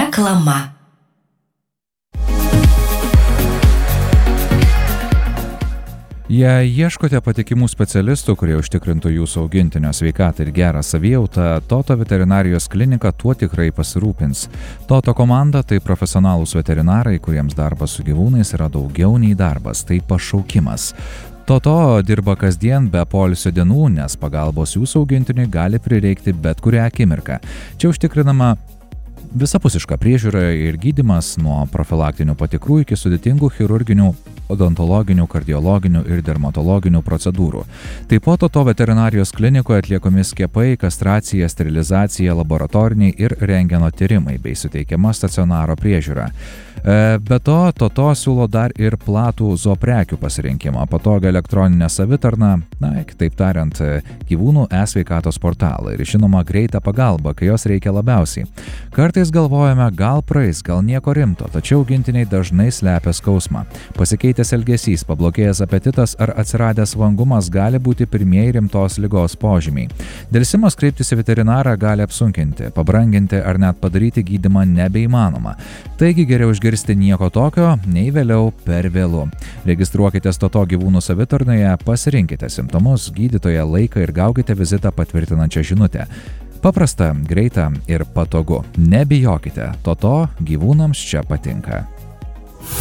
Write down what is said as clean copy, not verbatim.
Reklama. Jei ieškote patikimų specialistų, kurie užtikrintų jūsų augintinio sveikatą ir gerą savijautą, Toto veterinarijos klinika tuo tikrai pasirūpins. Toto komanda tai profesionalūs veterinarai, kuriems darbas su gyvūnais yra daugiau nei darbas, tai pašaukimas. Toto dirba kasdien be poilsio dienų, nes pagalbos jūsų augintiniui gali prireikti bet kurią akimirką. Čia užtikrinama visapusiška priežiūra ir gydymas nuo profilaktinių patikrų iki sudėtingų chirurginių, odontologinių, kardiologinių ir dermatologinių procedūrų. Taip pat Toto veterinarijos klinikoje atliekami skiepai, kastracija, sterilizacija, laboratoriniai ir rentgeno tyrimai bei suteikiama stacionaro priežiūra. Be to, Toto siūlo dar ir platų zooprekių pasirinkimą, patogią elektroninę savitarną, kitaip tariant, gyvūnų e-sveikatos portalą ir žinoma greitą pagalbą, kai jos reikia labiausiai. Kartais galvojame, gal praeis, gal nieko rimto, tačiau augintiniai dažnai slepia skausmą. Pasikeitęs elgesys, pablogėjęs apetitas ar atsiradęs vangumas gali būti pirmieji rimtos ligos požymiai. Dėlsimas kreiptis į veterinarą gali apsunkinti, pabranginti ar net padaryti gydymą nebeįmanoma. Taigi geriau išgirsti nieko tokio, nei vėliau per vėlu. Registruokitės Toto gyvūnų savitarnoje, pasirinkite simptomus, gydytoją, laiką ir gaukite vizitą patvirtinančią žinutę. Paprasta, greita ir patogu. Nebijokite, Toto gyvūnams čia patinka.